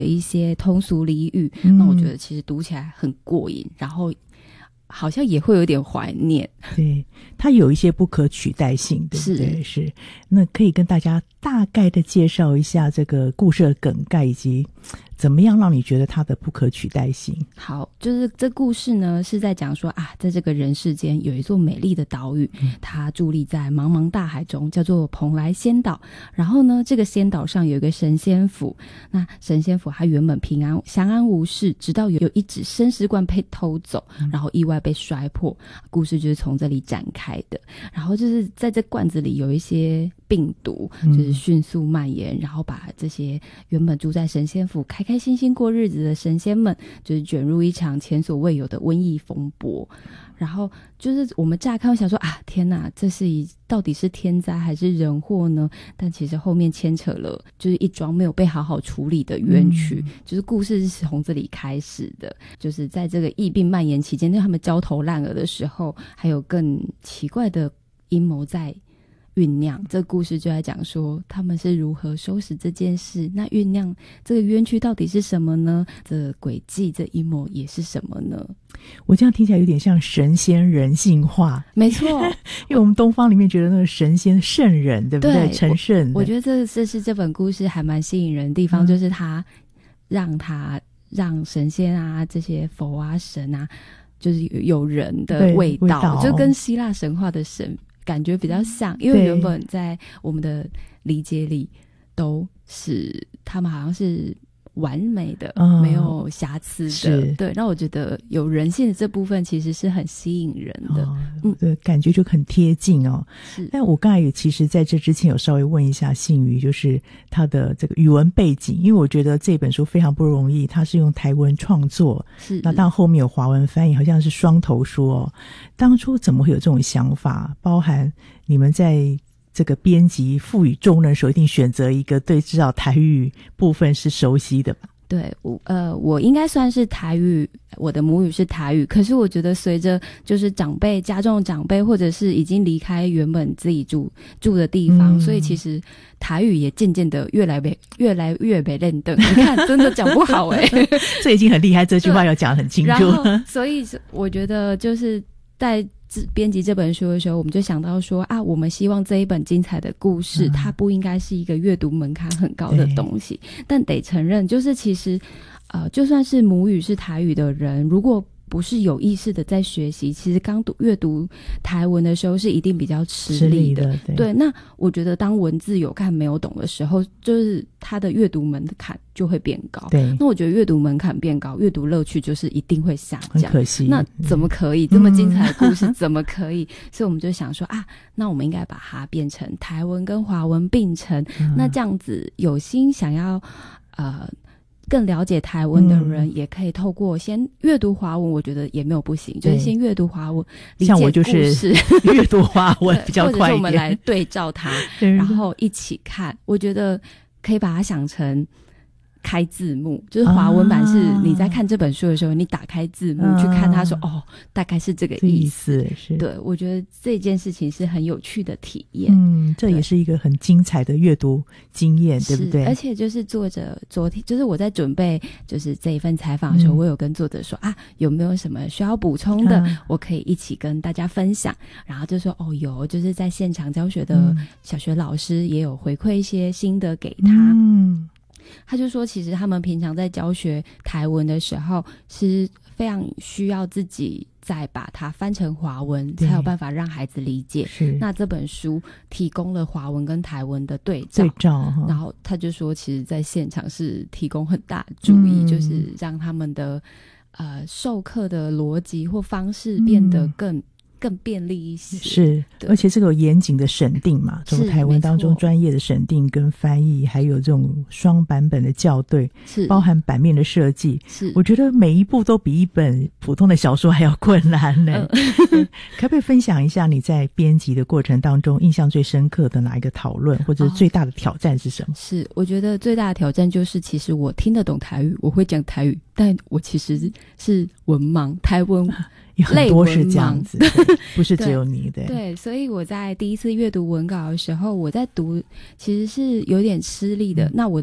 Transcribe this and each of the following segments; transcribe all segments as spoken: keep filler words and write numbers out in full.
一些通俗俚语、嗯、那我觉得其实读起来很过瘾，然后好像也会有点怀念。 对，它有一些不可取代性，对不对？是, 是那可以跟大家大概的介绍一下这个故事的梗概，以及怎么样让你觉得它的不可取代性。 好，就是这故事呢是在讲说啊，在这个人世间有一座美丽的岛屿、嗯、它伫立在茫茫大海中，叫做蓬莱仙岛。然后呢，这个仙岛上有一个神仙府，那神仙府它原本平安相安无事，直到有有一只生石罐被偷走、嗯、然后意外被摔破，故事就是从这里展开的。然后就是在这罐子里有一些病毒，就是迅速蔓延、嗯、然后把这些原本住在神仙府开开心心过日子的神仙们，就是卷入一场前所未有的瘟疫风波。然后就是我们乍看想说啊，天哪，这是一到底是天灾还是人祸呢？但其实后面牵扯了就是一桩没有被好好处理的冤屈、嗯、就是故事是从这里开始的。就是在这个疫病蔓延期间，在他们焦头烂额的时候，还有更奇怪的阴谋在酝酿。这个故事就在讲说他们是如何收拾这件事，那酝酿这个冤屈到底是什么呢？这诡计这阴谋也是什么呢？ 我这样听起来有点像神仙人性化。 没错因为我们东方里面觉得那个神仙圣人，对不对？ 对， 成圣的。 我觉得这这是这本故事还蛮吸引人的地方、嗯、就是他让他让神仙啊这些佛啊神啊就是有人的味 道, 味道就跟希腊神话的神感觉比较像，因为原本在我们的理解里都是他们好像是完美的、嗯、没有瑕疵的。对，那我觉得有人性的这部分其实是很吸引人的、哦、 嗯，对，感觉就很贴近哦。是，但我刚才也其实在这之前有稍微问一下信瑜，就是他的这个语文背景，因为我觉得这本书非常不容易，他是用台文创作，是，那当然后面有华文翻译，好像是双头书哦。当初怎么会有这种想法？包含你们在这个编辑赋予重任的时候，一定选择一个对至少台语部分是熟悉的吧？ 对，我呃，我应该算是台语，我的母语是台语。可是我觉得随着就是长辈、家中的长辈，或者是已经离开原本自己住住的地方、嗯，所以其实台语也渐渐的越来越越来越没认得。你看，真的讲不好哎、欸， 这已经很厉害，这句话要讲很清楚。 然后，所以我觉得就是在编辑这本书的时候，我们就想到说啊，我们希望这一本精彩的故事、嗯、它不应该是一个阅读门槛很高的东西，但得承认就是其实呃，就算是母语是台语的人，如果不是有意识的在学习，其实刚读阅读台文的时候是一定比较吃力的。对, 对，那我觉得当文字有看没有懂的时候，就是它的阅读门槛就会变高。对，那我觉得阅读门槛变高，阅读乐趣就是一定会下降。 很可惜， 那怎么可以、嗯、这么精彩的故事怎么可以？所以我们就想说啊，那我们应该把它变成台文跟华文并成、嗯、那这样子有心想要呃更了解台文的人也可以透过先阅读华文、嗯、我觉得也没有不行，就是先阅读华文理解故事，像我就是阅读华文比较快一点，或者是我们来对照它然后一起看，我觉得可以把它想成开字幕，就是华文版是你在看这本书的时候、啊、你打开字幕去看它说、啊、哦大概是这个意思，意思是对，我觉得这件事情是很有趣的体验。 嗯，这也是一个很精彩的阅读经验，对不对？ 而且就是作者昨天就是我在准备就是这一份采访的时候、嗯、我有跟作者说啊有没有什么需要补充的、啊、我可以一起跟大家分享，然后就说哦有，就是在现场教学的小学老师也有回馈一些心得给他。嗯，他就说其实他们平常在教学台文的时候是非常需要自己再把它翻成华文才有办法让孩子理解，那这本书提供了华文跟台文的对照，对照然后他就说其实在现场是提供很大的注意、嗯、就是让他们的呃授课的逻辑或方式变得更、嗯更便利一些， 是，而且这个有严谨的审定嘛，从台文当中专业的审定跟翻译，还有这种双版本的校对，是包含版面的设计，是我觉得每一步都比一本普通的小说还要困难呢、嗯、可不可以分享一下你在编辑的过程当中印象最深刻的哪一个讨论，或者是最大的挑战是什么？哦、 是我觉得最大的挑战就是其实我听得懂台语，我会讲台语，但我其实是文盲，台文很多是这样子，不是只有你的。 对, 对，所以我在第一次阅读文稿的时候，我在读其实是有点吃力的、嗯、那我的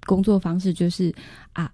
工作方式就是啊，